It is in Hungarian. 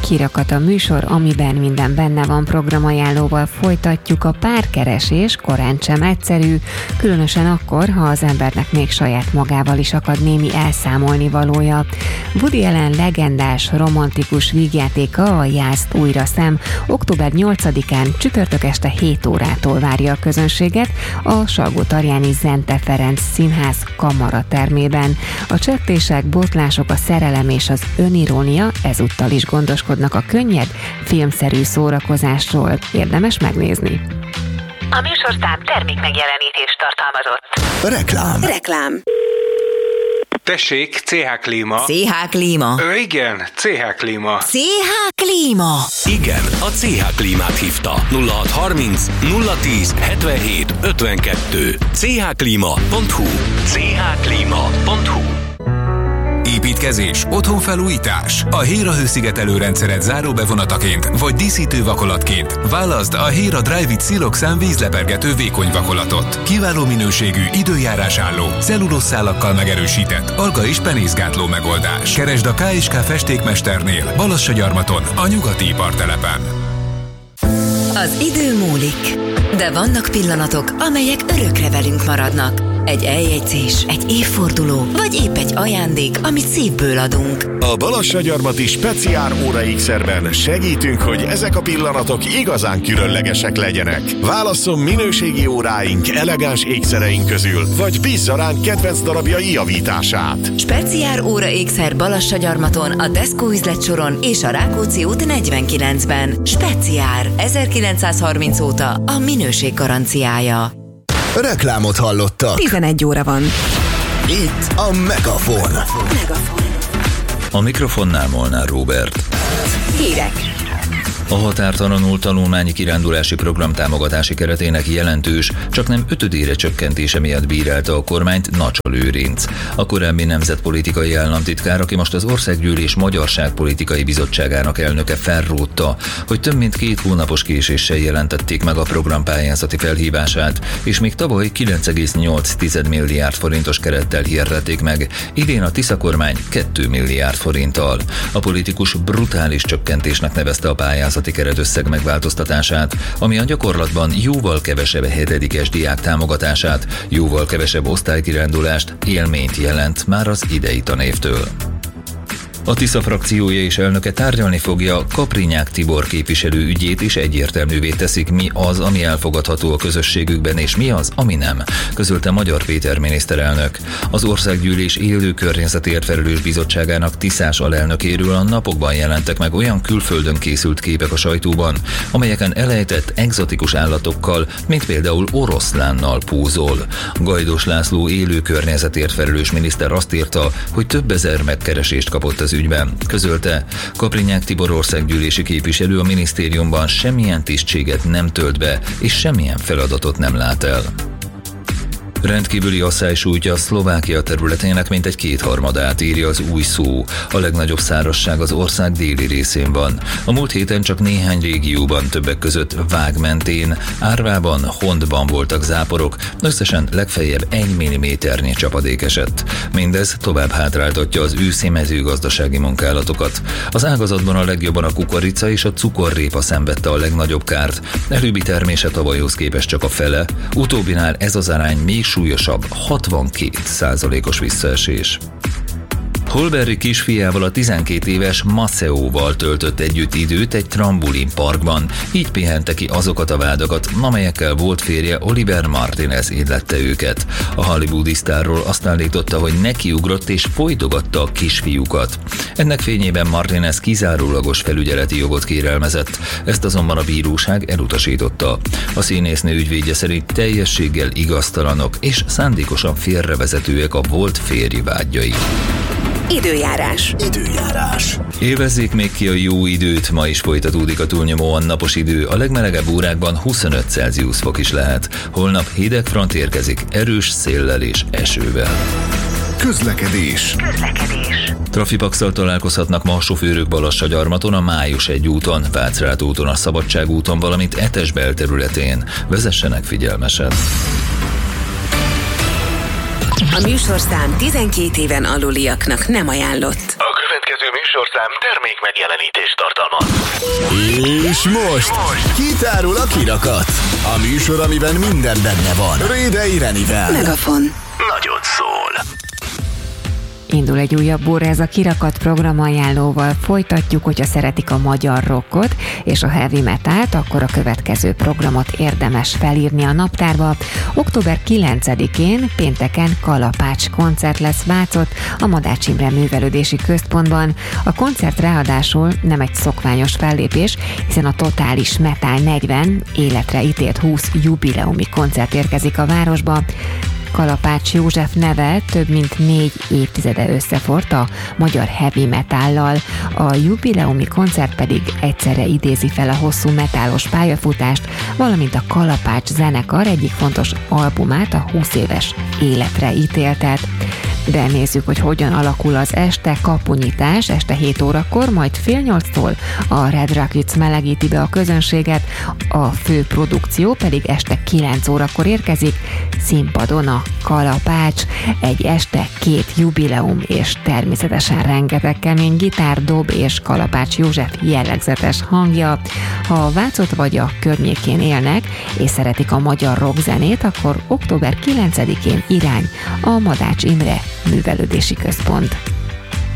Hírakat a műsor, amiben minden benne van programajánlóval folytatjuk. A párkeresés korán sem egyszerű, különösen akkor, ha az embernek még saját magával is akad némi elszámolni valója. Woody Allen legendás, romantikus vígjátéka, a Jászt újra szem október 8-án csütörtök este 7 órától várja a közönséget a Salgótarjáni Zente Ferenc Színház kamaratermében. A csettések, botlások, a szerelem és az önirónia ezúttal is gondoskodnak a könnyed, filmszerű szórakozásról. Érdemes megnézni. A műsorszám termékmegjelenítést tartalmazott. Reklám. Tessék, CH Klíma. CH Klíma. Igen, CH Klíma. CH Klíma. Igen, a CH Klímát hívta. 0630 010 77 52. chklima.hu. chklima.hu. Építkezés, otthonfelújítás. A Héra hőszigetelő rendszeret záróbevonataként vagy díszítő vakolatként válaszd a Héra Dryvit Siloxan vízlepergető vékony vakolatot. Kiváló minőségű, időjárásálló, celluloszszálakkal megerősített, alga és penészgátló megoldás. Keresd a K&K festékmesternél, Balassagyarmaton, a nyugati ipartelepen. Az idő múlik, de vannak pillanatok, amelyek örökre velünk maradnak. Egy eljegyzés, egy évforduló, vagy épp egy ajándék, amit szívből adunk. A Balassagyarmati Speciál Óra Ékszerben segítünk, hogy ezek a pillanatok igazán különlegesek legyenek. Válasszon minőségi óráink, elegáns ékszereink közül, vagy bízza ránk kedvenc darabjai javítását. Speciál Óra Ékszer Balassagyarmaton, a Tesco üzletsoron és a Rákóczi út 49-ben. Speciál 1930 óta a minőség garanciája. Reklámot hallottak. 11 óra van. Itt a Megafon. A mikrofonnál Molnár Róbert. Hírek. A határtalanul tanulmányi kirándulási program támogatási keretének jelentős, csak nem 5-ödére csökkentése miatt bírálta a kormányt Nacsal Lőrinc. A korábbi nemzetpolitikai államtitkár, aki most az Országgyűlés Magyarságpolitikai Bizottságának elnöke, felrótta, hogy több mint 2 hónapos késéssel jelentették meg a program pályázati felhívását, és még tavaly 9,8 milliárd forintos kerettel hirdették meg, idén a Tisza kormány 2 milliárd forinttal. A politikus brutális csökkentésnek nevezte a pályázati keretösszeg megváltoztatását, ami a gyakorlatban jóval kevesebb 7-es diák támogatását, jóval kevesebb osztálykirándulást, élményt jelent már az idei tanévtől. A Tisza frakciója és elnöke tárgyalni fogja Kaprinyák Tibor képviselő ügyét, és egyértelművé teszik, mi az, ami elfogadható a közösségükben, és mi az, ami nem, közölte Magyar Péter miniszterelnök. Az Országgyűlés élő környezetért felelős bizottságának tiszás alelnökéről a napokban jelentek meg olyan külföldön készült képek a sajtóban, amelyeken elejtett egzotikus állatokkal, mint például oroszlánnal pózol. Gajdos László élő környezetért felelős miniszter azt írta, hogy több ezer megkeresést kapott az ügyben. Közölte, Kaprinyák Tibor országgyűlési képviselő a minisztériumban semmilyen tisztséget nem tölt be, és semmilyen feladatot nem lát el. Rendkívüli asszály sújtja a Szlovákia területének mintegy 2/3-át, írja az Új Szó. A legnagyobb szárazság az ország déli részén van. A múlt héten csak néhány régióban, többek között Vág mentén, Árvában, Hondban voltak záporok, összesen legfeljebb 1 mm csapadék esett. Mindez tovább hátráltatja az őszi mezőgazdasági munkálatokat. Az ágazatban a legjobban a kukorica és a cukorrépa szenvedte a legnagyobb kárt. Előbbi termése tavalyhoz képest csak a fele, utóbbinál ez az arány még súlyosabb, 62%-os visszaesés. Holberry kisfiával, a 12 éves Maceóval töltött együtt időt egy trambulin parkban, így pihente ki azokat a vádakat, amelyekkel volt férje Oliver Martinez illette őket. A hollywoodi sztárról azt állította, hogy nekiugrott és folytogatta a kisfiúkat. Ennek fényében Martinez kizárólagos felügyeleti jogot kérelmezett, ezt azonban a bíróság elutasította. A színésznő ügyvédje szerint teljességgel igaztalanok és szándékosan félrevezetőek a volt férj vádjai. Időjárás. Élvezzék még ki a jó időt, ma is folytatódik a túlnyomóan napos idő, a legmelegebb órákban 25 Celsius fok is lehet. Holnap hideg front érkezik, erős széllel és esővel. Közlekedés. Trafipaxal találkozhatnak ma a sofőrök Balassagyarmaton, a Május 1 úton, Vácrát úton, a Szabadság úton, valamint Etes belterületén. Vezessenek figyelmesen. A műsorszám 12 éven aluliaknak nem ajánlott. A következő műsorszám termék megjelenítést tartalmaz. És most kitárul a kirakat. A műsor, amiben minden benne van. Rédei Renivel. Megafon. Nagyon szól. Indul egy újabb óra, ez a Kirakat programajánlóval folytatjuk, hogyha szeretik a magyar rockot és a heavy metalt, akkor a következő programot érdemes felírni a naptárba. Október 9-én pénteken kalapács koncert lesz Vácott, a Madács Imre Művelődési Központban. A koncert ráadásul nem egy szokványos fellépés, hiszen a Totális Metal 40 életre ítélt 20 jubileumi koncert érkezik a városba. Kalapács József neve több mint 4 évtizede összefort a magyar heavy metállal, a jubileumi koncert pedig egyszerre idézi fel a hosszú metálos pályafutást, valamint a Kalapács zenekar egyik fontos albumát, a 20 éves életre ítéltet. De nézzük, hogy hogyan alakul az este. Kapunyítás este 7 órakor, majd fél 8-tól a Red Rackets melegíti be a közönséget, a fő produkció pedig este 9 órakor érkezik, színpadon a Kalapács, egy este 2 jubileum és természetesen rengeteg kemény gitár, dob és Kalapács József jellegzetes hangja. Ha Vácott vagy a környékén élnek és szeretik a magyar rockzenét, akkor október 9-én irány a Madács Imre Művelődési Központ.